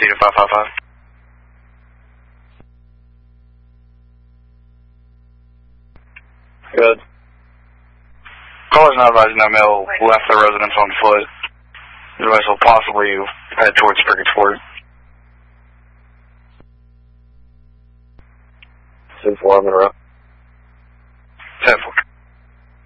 proceed to 555. Good. Callers not advising no male left their residence on foot. Otherwise will possibly head towards Purgatory. 2-4 on the road.